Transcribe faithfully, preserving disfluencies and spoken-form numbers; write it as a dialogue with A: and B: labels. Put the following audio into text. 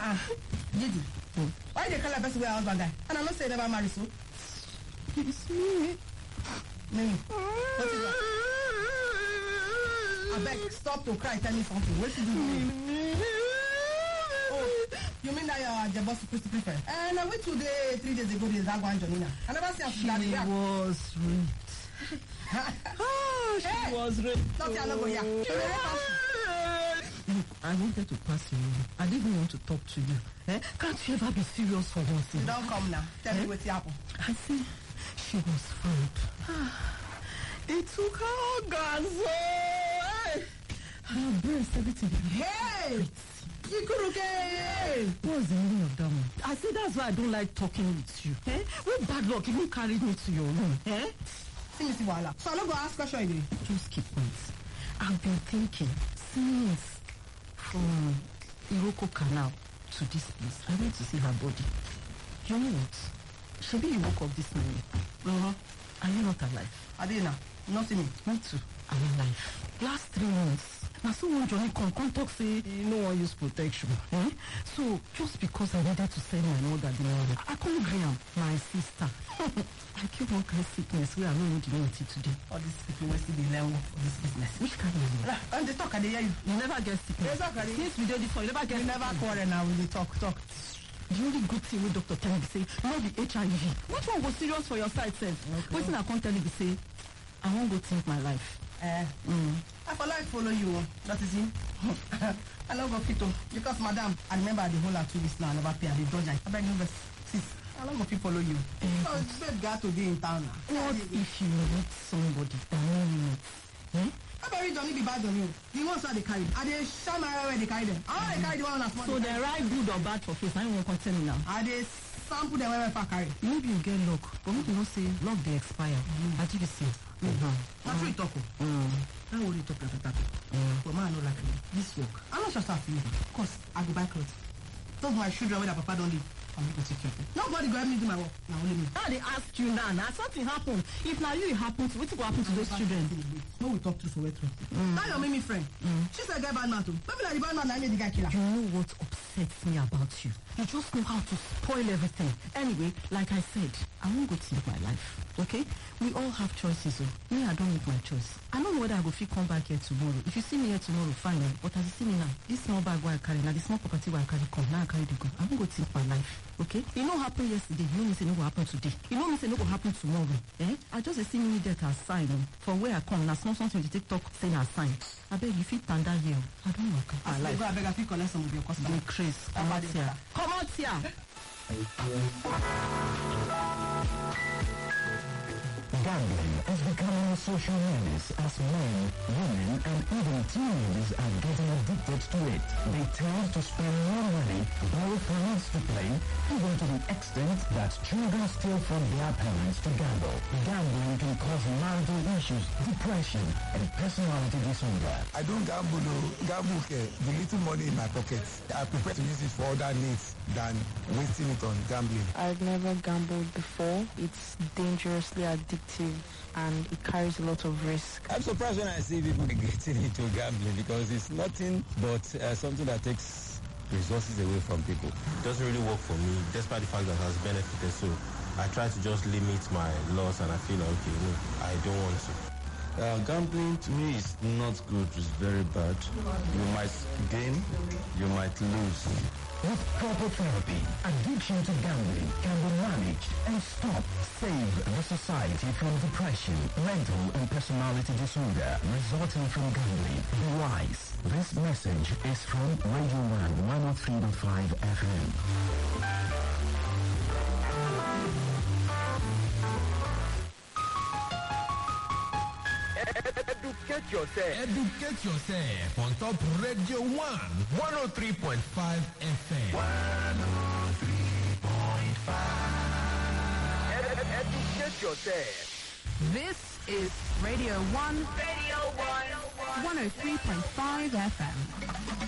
A: Ah, Gigi. Hmm. Why they call a person with a husband guy? And I'm not saying never marry so.
B: It's me.
A: Me. What is that? I beg, stop to cry, tell me something. What did you do? Oh, you mean that you're just supposed to prefer? And I went to the three days ago, there's that one Janina. I never see her.
B: She was raped. Oh, she hey. was raped.
A: Not oh. Look,
B: I wanted to pass you. I didn't want to talk to you. Eh? Can't you ever be serious for once?
A: You don't come now. Tell eh? me what's happened.
B: I see she was found. It took her organs. Hey. Her breast, everything.
A: Hey! You could okay.
B: What was the meaning of that one? I say that's why I don't like talking with you. Eh? What bad luck even carried me to your room? Eh?
A: See me see Wala. So I'm not gonna ask question again.
B: Just keep quiet. I've been thinking since from Iroko Canal to this place. I went to see her body. You know what? Shebi you woke up this morning.
A: Mm-hmm.
B: Are you not alive?
A: Adina, not see me.
B: Me too. I'm alive. Last three months. Now so one Johnny come come talk say you no one use protection. Eh? So just because I needed to send my mother the money, I couldn't agree am. My sister. I keep one kind of sickness where I don't know the name until today.
A: All this people will see the level for this business.
B: Which kind of business?
A: And they talk and they hear you.
B: You never get sickness.
A: Exactly.
B: Since we did this one, you never get
A: you
B: sickness.
A: never quarrel now when they talk, talk.
B: The only good thing with Doctor tell me say, not the H I V. Which one was serious for your side, sir? Okay. What thing I can't tell you say, I won't go think my life.
A: Eh. Mm. I for like follow you. That is it. I love go fit because madam, I remember the whole of two weeks now I never pay. I did dodge. I beg you, sis. I love go fit follow you. Eh. So it's bad guy to be in town now.
B: What if you meet somebody that no you eh?
A: I very Johnny be bad on you. The ones that they carry. Are they shine my where they carry them? How mm-hmm. they carry the one that's
B: so they write good or bad for face. I don't want to continue now.
A: Are they sample them where I carry?
B: Maybe you get luck, but maybe you say luck they expire. Mm-hmm. I think it's safe.
A: Mm-hmm. That's what you talk.
B: Mm.
A: How will you talk like that? But man, I know like this work. I'm not just after you. Of course, I go buy clothes. Those my children where papa don't live. I'm going to take care of it. Nobody go help me do my work. Now only me.
B: Now they ask you now. Now something happen. If now you it happens, what will happen to those children?
A: No, we talk to for wet mm. Now you're me friend. Mm. She said guy bad man too. Maybe like the bad man I made the guy killer.
B: You know what upsets me about you? You just know how to spoil everything. Anyway, like I said, I won't go take my life. Okay? We all have choices. Oh. Me, I don't make my choice. I don't know whether I go fit come back here tomorrow. If you see me here tomorrow, fine. But as you see me now, this small bag where I carry, now the small property where I carry come, now I carry the go. I won't go take my life. Okay? It no happen yesterday. You know me say no go happen today. You know me say no go happen tomorrow. Eh? I just see me that as sign. Oh. From where I come, now small something to TikTok saying a sign. I beg you fit stand that here. I don't know.
A: I like. I beg I fit collect some of your customers.
B: Chris, come out here. Come out here.
C: Gambling is becoming a social menace as men, women, and even teenagers are getting addicted to it. They tend to spend more money, borrow funds to play, even to the extent that children steal from their parents to gamble. Gambling can cause marital issues, depression, and personality disorder.
D: I don't gamble, no. Gamble, okay. The little money in my pocket, I prefer to use it for other needs than wasting it on gambling.
E: I've never gambled before. It's dangerously addictive and it carries a lot of risk.
F: I'm surprised when I see people getting into gambling because it's nothing but uh, something that takes resources away from people. It doesn't really work for me, despite the fact that it has benefited. So I try to just limit my loss and I feel like, okay, no, I don't want to.
G: Uh, gambling to me is not good, it's very bad. You might gain, you might lose.
C: With proper therapy, addiction to gambling can be managed and stopped. Save the society from depression, mental and personality disorder resulting from gambling. Be wise. This message is from Radio one one oh three point five F M.
H: Educate yourself. Educate yourself on top Radio one, one oh three point five F M. one oh three point five. Ed- ed- educate yourself.
I: This is Radio one. Radio one. one oh three point five F M.